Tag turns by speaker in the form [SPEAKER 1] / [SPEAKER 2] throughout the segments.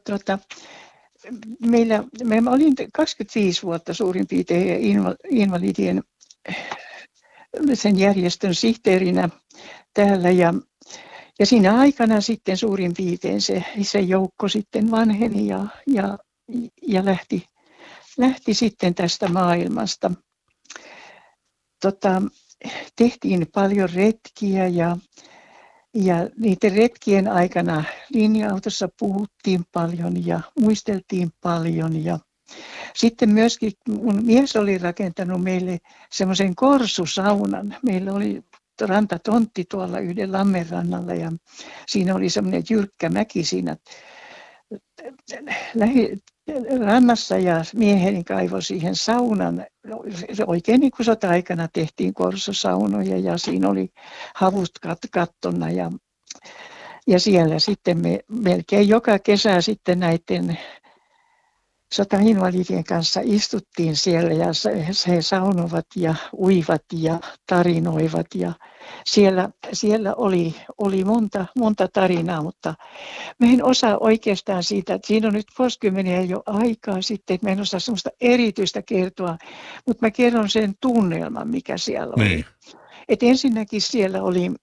[SPEAKER 1] mä olin 25 vuotta suurin piirtein invalidien sen järjestön sihteerinä täällä ja siinä aikana sitten suurin piirtein se joukko sitten vanheni ja lähti sitten tästä maailmasta. Tehtiin paljon retkiä ja niiden retkien aikana linja-autossa puhuttiin paljon ja muisteltiin paljon. Ja sitten myöskin mun mies oli rakentanut meille semmoisen korsusaunan. Meillä oli rantatontti tuolla yhden lammen rannalla ja siinä oli semmoinen jyrkkä mäki siinä rannassa ja mieheni kaivoi siihen saunan. Oikein niin kuin sota-aikana tehtiin korsusaunoja ja siinä oli havut kattona ja siellä sitten me melkein joka kesä sitten näiden sotainvalidien kanssa istuttiin siellä ja he saunovat ja uivat ja tarinoivat ja siellä oli monta tarinaa, mutta mä en osaa oikeastaan siitä, että siinä on nyt vuosikymmeniä jo aikaa sitten, että mä en osaa semmoista erityistä kertoa, mutta mä kerron sen tunnelman, mikä siellä oli. Et ensinnäkin siellä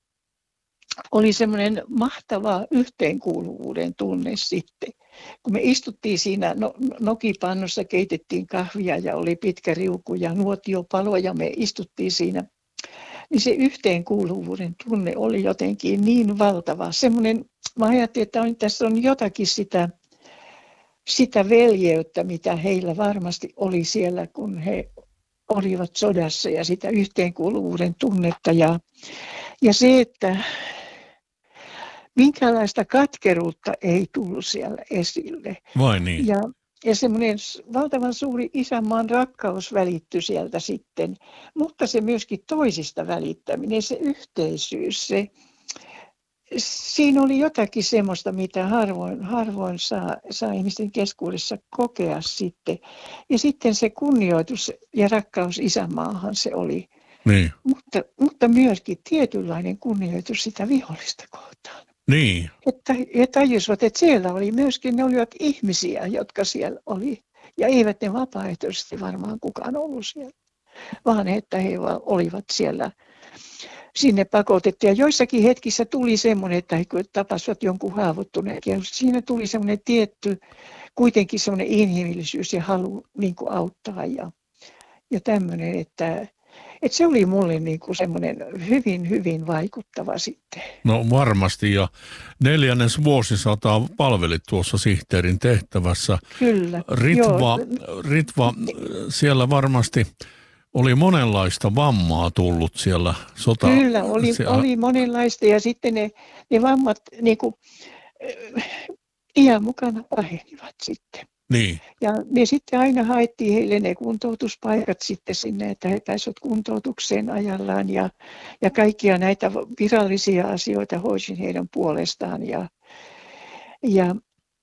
[SPEAKER 1] oli semmoinen mahtava yhteenkuuluvuuden tunne sitten. Kun me istuttiin siinä nokipannussa, keitettiin kahvia ja oli pitkä riuku ja nuotiopalo ja me istuttiin siinä, niin se yhteenkuuluvuuden tunne oli jotenkin niin valtava. Semmoinen, mä ajattelin, että tässä on jotakin sitä veljeyttä, mitä heillä varmasti oli siellä, kun he olivat sodassa ja sitä yhteenkuuluvuuden tunnetta ja se, että minkälaista katkeruutta ei tullut siellä esille.
[SPEAKER 2] Vai niin?
[SPEAKER 1] Ja semmoinen valtavan suuri isänmaan rakkaus välittyi sieltä sitten, mutta se myöskin toisista välittäminen, se yhteisyys, siinä oli jotakin semmoista, mitä harvoin saa ihmisten keskuudessa kokea sitten. Ja sitten se kunnioitus ja rakkaus isänmaahan se oli.
[SPEAKER 2] Niin.
[SPEAKER 1] Mutta myöskin tietynlainen kunnioitus sitä vihollista kohtaan.
[SPEAKER 2] Niin.
[SPEAKER 1] Että he tajusivat, että siellä oli myöskin, ne olivat ihmisiä, jotka siellä oli. Ja eivät ne vapaaehtoisesti varmaan kukaan ollut siellä, vaan että he olivat siellä sinne pakotettu. Ja joissakin hetkissä tuli semmoinen, että he tapasivat jonkun haavoittuneen. Ja siinä tuli semmoinen tietty, kuitenkin semmoinen inhimillisyys ja halu niin kuin auttaa ja tämmöinen, että se oli mulle niin kuin semmoinen hyvin, hyvin vaikuttava sitten.
[SPEAKER 2] No varmasti, ja 4. vuosisataa palvelit tuossa sihteerin tehtävässä.
[SPEAKER 1] Kyllä.
[SPEAKER 2] Ritva, siellä varmasti oli monenlaista vammaa tullut siellä
[SPEAKER 1] Kyllä, oli monenlaista, ja sitten ne vammat niin kuin, iän mukana pahenivat sitten.
[SPEAKER 2] Niin.
[SPEAKER 1] Ja me sitten aina haettiin heille ne kuntoutuspaikat sitten sinne, että he pääsivät kuntoutukseen ajallaan ja kaikkia näitä virallisia asioita hoisin heidän puolestaan. Ja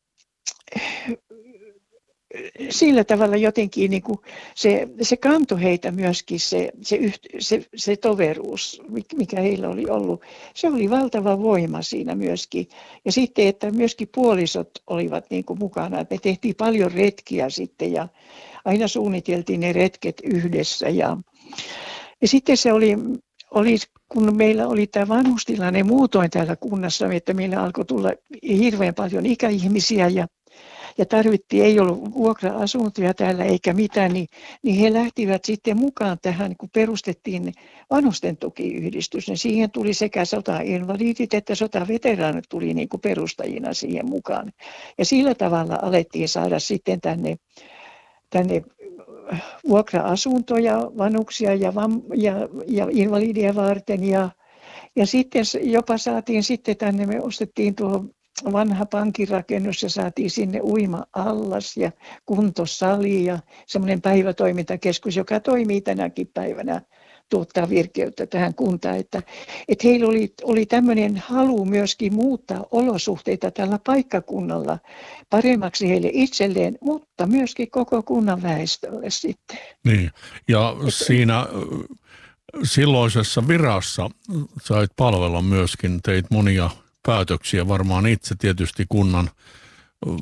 [SPEAKER 1] sillä tavalla jotenkin niin kuin se kantoi heitä myöskin se toveruus, mikä heillä oli ollut. Se oli valtava voima siinä myöskin. Ja sitten, että myöskin puolisot olivat niin kuin mukana. Me tehtiin paljon retkiä sitten ja aina suunniteltiin ne retket yhdessä. Ja sitten se oli, kun meillä oli tämä vanhustilanne muutoin täällä kunnassa, että meillä alkoi tulla hirveän paljon ikäihmisiä ja tarvittiin, ei ollut vuokra-asuntoja täällä eikä mitään, niin he lähtivät sitten mukaan tähän, kun perustettiin vanhusten tukiyhdistys. Ja siihen tuli sekä sotainvalidit että sotaveteraanit tuli niin kuin perustajina siihen mukaan. Ja sillä tavalla alettiin saada sitten tänne vuokra-asuntoja vanhuksia ja invalideja varten. Ja sitten jopa saatiin sitten tänne, me ostettiin tuohon vanha pankirakennus ja saatiin sinne uima-allas ja kuntosali ja semmoinen päivätoimintakeskus, joka toimii tänäkin päivänä, tuottaa virkeyttä tähän kuntaan. Että heillä oli tämmöinen halu myöskin muuttaa olosuhteita tällä paikkakunnalla paremmaksi heille itselleen, mutta myöskin koko kunnan väestölle sitten.
[SPEAKER 2] Niin, ja siinä silloisessa virassa sait palvella myöskin, teit monia päätöksiä varmaan itse tietysti kunnan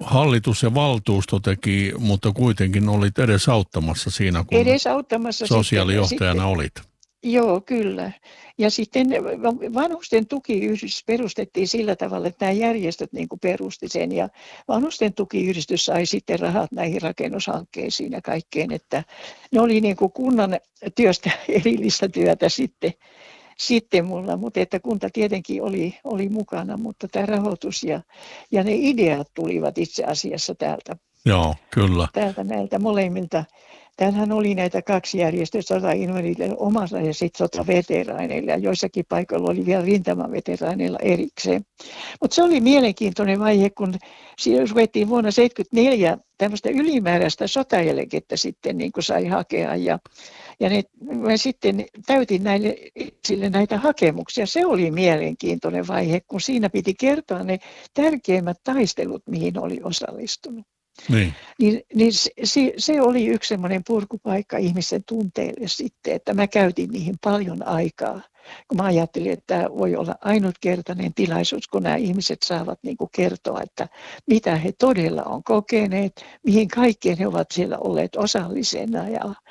[SPEAKER 2] hallitus ja valtuusto teki, mutta kuitenkin olit edesauttamassa siinä, kun
[SPEAKER 1] Edesauttamassa
[SPEAKER 2] sosiaalijohtajana olit.
[SPEAKER 1] Joo, kyllä. Ja sitten vanhusten tukiyhdistys perustettiin sillä tavalla, että nämä järjestöt niin kuin perusti sen. Ja vanhusten tukiyhdistys sai sitten rahat näihin rakennushankkeisiin ja kaikkeen. Että ne oli niin kuin kunnan työstä erillistä työtä sitten mulla, mutta että kunta tietenkin oli mukana, mutta tämä rahoitus ja ne ideat tulivat itse asiassa täältä.
[SPEAKER 2] Joo, kyllä.
[SPEAKER 1] Täältä näiltä molemmilta. Täällähän oli näitä 2 järjestöä, sotainvalideille omassa ja sitten sotaveteraaneille, ja joissakin paikoilla oli vielä rintamaveteraaneilla erikseen. Mutta se oli mielenkiintoinen vaihe, kun ruvettiin vuonna 1974 tämmöistä ylimääräistä sotaeläkettä sitten niin kuin sai hakea, ja mä sitten täytin sille näitä hakemuksia. Se oli mielenkiintoinen vaihe, kun siinä piti kertoa ne tärkeimmät taistelut, mihin oli osallistunut. Niin se oli yksi semmoinen purkupaikka ihmisen tunteille sitten, että mä käytin niihin paljon aikaa, kun mä ajattelin, että tämä voi olla ainutkertainen tilaisuus, kun nämä ihmiset saavat niin kuin kertoa, että mitä he todella on kokeneet, mihin kaikkeen he ovat siellä olleet osallisena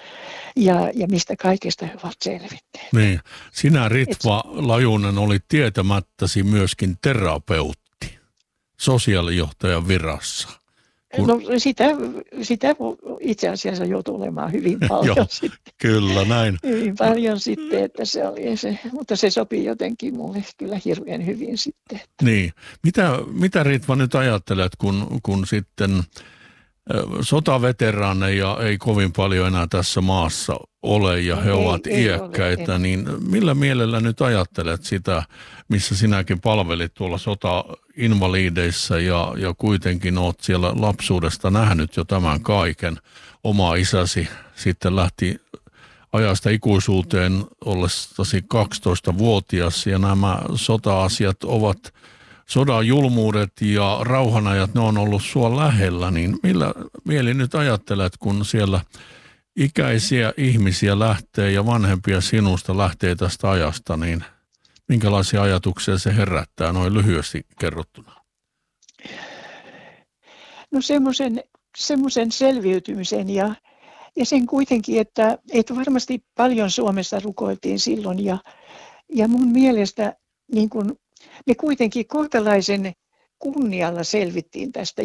[SPEAKER 1] ja mistä kaikesta he ovat selvinneet.
[SPEAKER 2] Niin. Sinä, Ritva Lajunen, olit tietämättäsi myöskin terapeutti sosiaalijohtajan virassa.
[SPEAKER 1] No sitä itse asiassa joutui olemaan hyvin paljon sitten.
[SPEAKER 2] Kyllä, näin.
[SPEAKER 1] Hyvin paljon sitten, että se oli se, mutta se sopii jotenkin mulle kyllä hirveän hyvin sitten.
[SPEAKER 2] Niin. Mitä Ritva nyt ajattelet, kun sitten sotaveteraaneja ei kovin paljon enää tässä maassa ole ja he ovat iäkkäitä, niin millä mielellä nyt ajattelet sitä, missä sinäkin palvelit tuolla sotainvalideissa ja kuitenkin olet siellä lapsuudesta nähnyt jo tämän kaiken. Oma isäsi sitten lähti ajasta ikuisuuteen ollessasi 12-vuotias ja nämä sota-asiat ovat sodan julmuudet ja rauhanajat, ne on ollut sua lähellä, niin millä mieli nyt ajattelet, kun siellä ikäisiä ihmisiä lähtee ja vanhempia sinusta lähtee tästä ajasta, niin minkälaisia ajatuksia se herättää noin lyhyesti kerrottuna?
[SPEAKER 1] No semmoisen selviytymisen ja sen kuitenkin, että varmasti paljon Suomessa rukoiltiin silloin ja mun mielestä niin kun me kuitenkin kohtalaisen kunnialla selvittiin tästä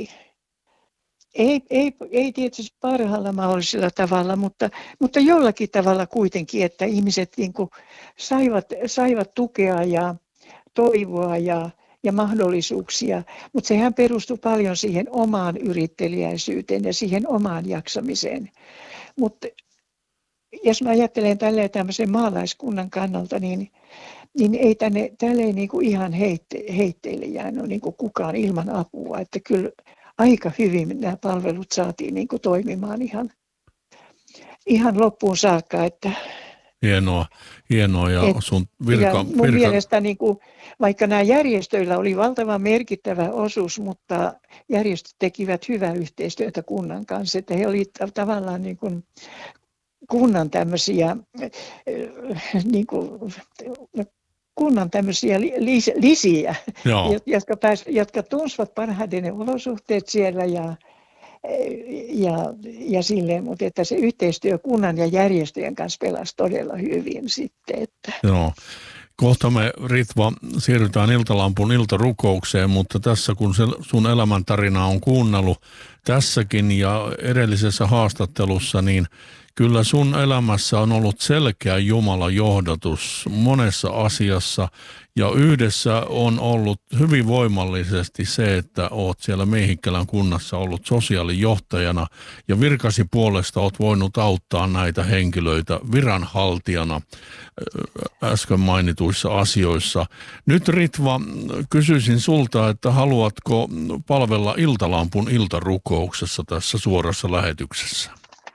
[SPEAKER 1] Ei tietysti parhaalla mahdollisella tavalla, mutta jollakin tavalla kuitenkin, että ihmiset niin kuin saivat tukea ja toivoa ja mahdollisuuksia, mutta sehän perustui paljon siihen omaan yritteliäisyyteen ja siihen omaan jaksamiseen. Mutta jos mä ajattelen tämmöisen maalaiskunnan kannalta, niin ei tälle ei niin kuin ihan heitteille jäänyt niin kuin kukaan ilman apua, että kyllä aika hyvin nämä palvelut saatiin niin kuin toimimaan ihan loppuun saakka. Että
[SPEAKER 2] hienoa ja sun virka...
[SPEAKER 1] Mun mielestä niin kuin, vaikka nämä järjestöillä oli valtavan merkittävä osuus, mutta järjestöt tekivät hyvää yhteistyötä kunnan kanssa, että he olivat tavallaan niin kuin kunnan tämmöisiä niin kuin, kunnan tämmöisiä lisiä, jotka tunsivat parhaiten ne olosuhteet siellä ja silleen, mutta että se yhteistyö kunnan ja järjestöjen kanssa pelasi todella hyvin sitten. Että.
[SPEAKER 2] Joo. Kohta me, Ritva, siirrytään Iltalampun iltarukoukseen, mutta tässä kun sun elämäntarina on kuunnellut tässäkin ja edellisessä haastattelussa, niin kyllä sun elämässä on ollut selkeä Jumalan johdatus monessa asiassa ja yhdessä on ollut hyvin voimallisesti se, että oot siellä Miehikkälän kunnassa ollut sosiaalijohtajana ja virkasi puolesta oot voinut auttaa näitä henkilöitä viranhaltijana äsken mainituissa asioissa. Nyt Ritva, kysyisin sulta, että haluatko palvella Iltalampun iltarukouksessa tässä suorassa lähetyksessä?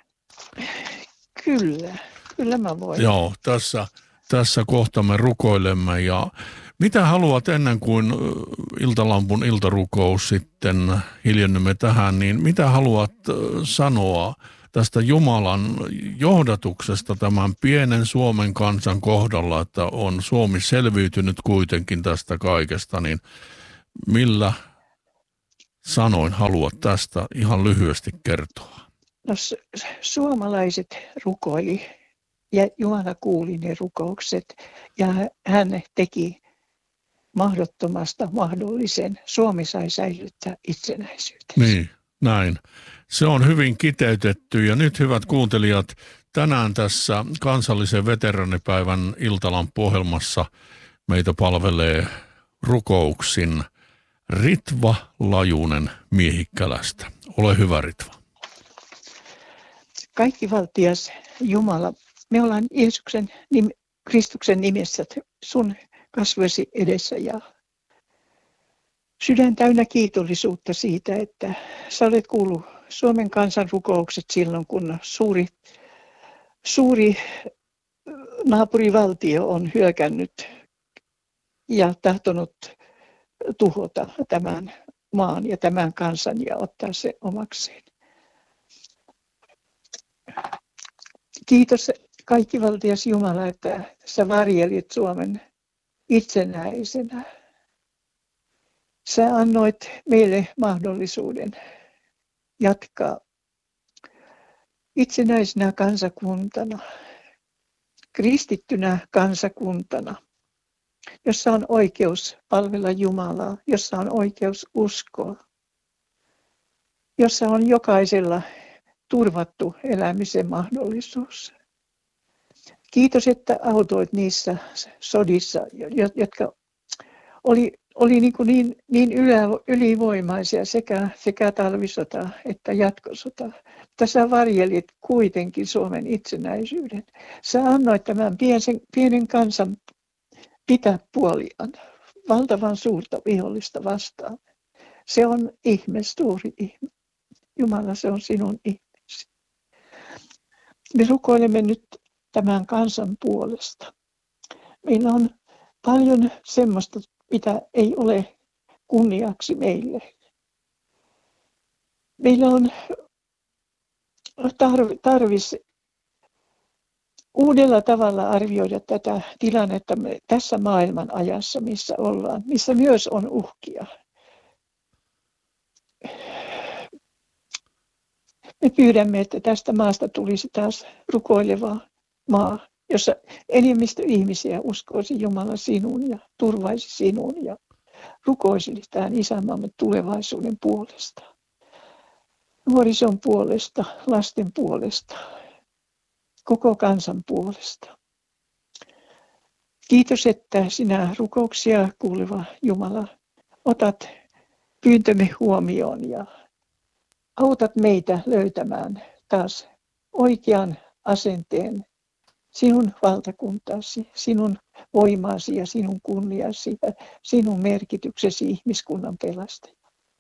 [SPEAKER 1] Kyllä mä voin.
[SPEAKER 2] Joo, tässä kohta me rukoilemme ja mitä haluat ennen kuin Iltalampun iltarukous sitten hiljennymme tähän, niin mitä haluat sanoa tästä Jumalan johdatuksesta tämän pienen Suomen kansan kohdalla, että on Suomi selviytynyt kuitenkin tästä kaikesta, niin millä sanoin haluat tästä ihan lyhyesti kertoa?
[SPEAKER 1] No, suomalaiset rukoili ja Jumala kuuli ne rukoukset ja hän teki mahdottomasta mahdollisen. Suomi sai säilyttää itsenäisyytensä.
[SPEAKER 2] Niin, näin. Se on hyvin kiteytetty ja nyt hyvät kuuntelijat, tänään tässä kansallisen veteraanipäivän iltalampu-ohjelmassa meitä palvelee rukouksin Ritva Lajunen Miehikkälästä. Ole hyvä, Ritva.
[SPEAKER 1] Kaikkivaltias Jumala, me ollaan Kristuksen nimessä sun kasvoisi edessä ja sydän täynnä kiitollisuutta siitä, että sä olet kuullut Suomen kansan rukoukset silloin, kun suuri naapurivaltio on hyökännyt ja tahtonut tuhota tämän maan ja tämän kansan ja ottaa se omakseen. Kiitos kaikkivaltias Jumala, että sä varjelit Suomen itsenäisenä. Sä annoit meille mahdollisuuden jatkaa itsenäisenä kansakuntana, kristittynä kansakuntana, jossa on oikeus palvella Jumalaa, jossa on oikeus uskoa, jossa on jokaisella turvattu elämisen mahdollisuus. Kiitos, että autoit niissä sodissa, jotka oli niin ylivoimaisia sekä talvisota että jatkosota. Mutta sä varjelit kuitenkin Suomen itsenäisyyden. Sä annoit tämän pienen kansan pitää puoliaan valtavan suurta vihollista vastaan. Se on ihme, suuri ihme. Jumala, se on sinun ihmeesi. Me rukoilemme nyt tämän kansan puolesta. Meillä on paljon semmoista, mitä ei ole kunniaksi meille. Meillä on tarvis uudella tavalla arvioida tätä tilannetta tässä maailman ajassa, missä ollaan, missä myös on uhkia. Me pyydämme, että tästä maasta tulisi taas rukoileva maa, jossa enemmistö ihmisiä uskoisi Jumala sinuun ja turvaisi sinuun ja rukoisi tämän isänmaamme tulevaisuuden puolesta. Nuorison puolesta, lasten puolesta, koko kansan puolesta. Kiitos, että sinä rukouksia kuuleva Jumala otat pyyntömme huomioon ja autat meitä löytämään taas oikean asenteen sinun valtakuntasi, sinun voimaasi ja sinun kunniasi ja sinun merkityksesi ihmiskunnan pelastajana.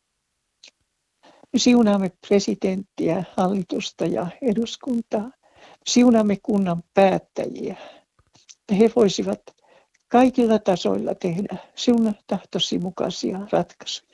[SPEAKER 1] Me siunaamme presidenttiä, hallitusta ja eduskuntaa. Siunaamme kunnan päättäjiä, että he voisivat kaikilla tasoilla tehdä sinun tahtosi mukaisia ratkaisuja.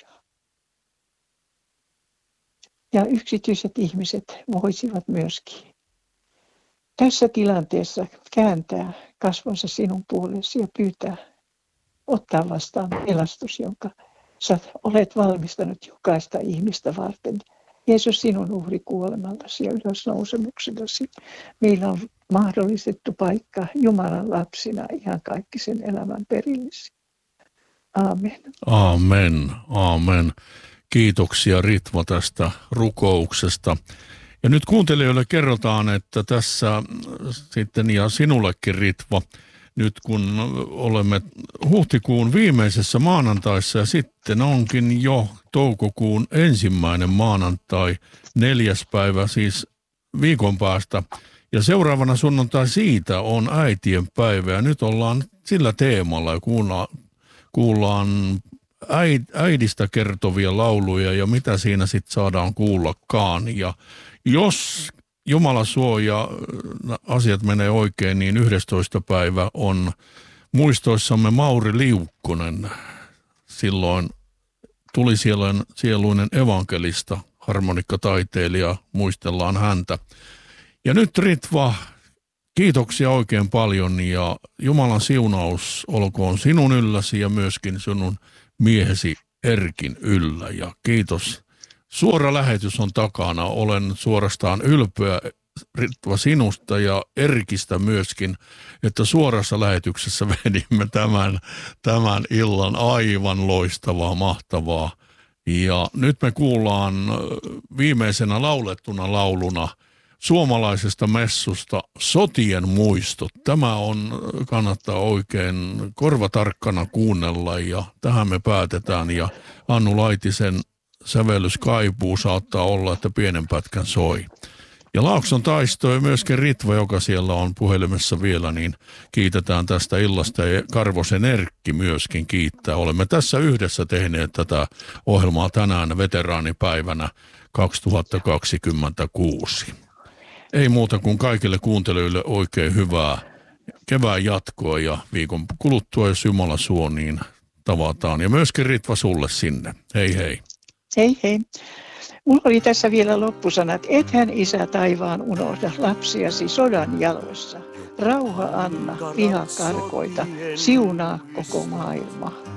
[SPEAKER 1] Ja yksityiset ihmiset voisivat myöskin tässä tilanteessa kääntää kasvonsa sinun puolesi ja pyytää ottaa vastaan pelastus, jonka sä olet valmistanut jokaista ihmistä varten. Jeesus, sinun uhrikuolemallasi ja ylösnousemuksellasi meillä on mahdollistettu paikka Jumalan lapsina ihan kaikki sen elämän perillisiin. Aamen.
[SPEAKER 2] Aamen, aamen. Kiitoksia Ritva tästä rukouksesta. Ja nyt kuuntelijoille kerrotaan, että tässä sitten ja sinullekin Ritva, nyt kun olemme huhtikuun viimeisessä maanantaissa ja sitten onkin jo toukokuun 1. maanantai, 4. päivä, siis viikon päästä. Ja seuraavana sunnuntai siitä on äitien päivä ja nyt ollaan sillä teemalla ja kuullaan äidistä kertovia lauluja ja mitä siinä sitten saadaan kuullakaan. Ja jos Jumala suojaa, asiat menee oikein, niin 11. päivä on muistoissamme Mauri Liukkonen. Silloin tuli sieluinen evankelista, harmonikkataiteilija, muistellaan häntä. Ja nyt Ritva, kiitoksia oikein paljon ja Jumalan siunaus olkoon sinun ylläsi ja myöskin sinun miehesi Erkin yllä ja kiitos. Suora lähetys on takana. Olen suorastaan ylpeä, Ritva, sinusta ja Erkistä myöskin, että suorassa lähetyksessä vedimme tämän illan aivan loistavaa, mahtavaa. Ja nyt me kuullaan viimeisenä laulettuna lauluna suomalaisesta messusta Sotien muistot. Tämä kannattaa oikein korvatarkkana kuunnella ja tähän me päätetään. Ja Annu Laitisen sävellys kaipuu, saattaa olla, että pienen pätkän soi. Ja Laakson taisto ja myöskin Ritva, joka siellä on puhelimessa vielä, niin kiitetään tästä illasta ja Karvosen Erkki myöskin kiittää. Olemme tässä yhdessä tehneet tätä ohjelmaa tänään veteraanipäivänä 2026. Ei muuta kuin kaikille kuuntelijoille oikein hyvää kevään jatkoa ja viikon kuluttua, jos Jumala suo, niin tavataan. Ja myöskin Ritva sulle sinne. Hei hei.
[SPEAKER 1] Hei hei. Mulla oli tässä vielä loppusanat. Ethän Isä taivaan unohda lapsiasi sodan jaloissa. Rauha anna, viha karkoita, siunaa koko maailma.